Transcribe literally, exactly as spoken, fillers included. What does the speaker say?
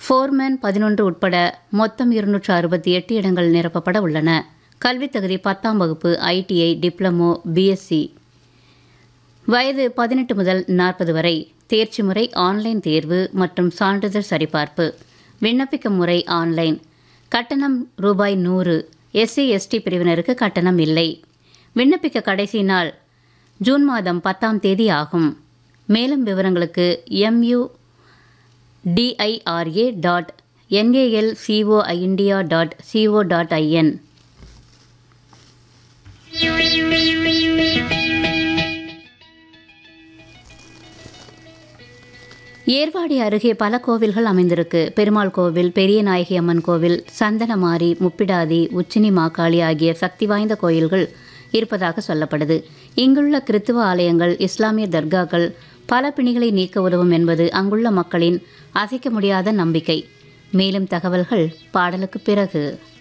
Foreman பதினொன்று உட்பட மொத்தம் இருநூற்று அறுபத்தி எட்டு இடங்கள் நிரப்பப்பட உள்ளன. கல்வித் தகுதி பத்தாம் வகுப்பு, ஐடிஐ, டிப்ளமோ, பிஎஸ்சி. வயது பதினெட்டு முதல் நாற்பது வரை. தேர்ச்சி முறை ஆன்லைன் தேர்வு மற்றும் சான்றிதழ் சரிபார்ப்பு. விண்ணப்பிக்கும் முறை ஆன்லைன். கட்டணம் ரூபாய் நூறு. எஸ்சி எஸ்டி பிரிவினருக்கு கட்டணம் இல்லை. விண்ணப்பிக்க கடைசி நாள் ஜூன் மாதம் பத்தாம் தேதி ஆகும். மேலும் விவரங்களுக்கு mu டிஐஆர்ஏ dot என்ஏஎல்சிஓ India dot CO dot IN. Ervadi அருகே பல கோவில்கள் அமைந்திருக்கு. பெருமாள் கோவில், பெரிய நாயகி அம்மன் கோவில், சந்தனமாரி, முப்பிடாதி, உச்சினி மாக்காளி ஆகிய சக்தி வாய்ந்த கோயில்கள் இருப்பதாக சொல்லப்படுது. இங்குள்ள கிறித்துவ ஆலயங்கள், இஸ்லாமிய தர்காக்கள் பல பிணிகளை நீக்க உதவும் என்பது அங்குள்ள மக்களின் அசைக்க முடியாத நம்பிக்கை. மேலும் தகவல்கள் பாடலுக்கு பிறகு.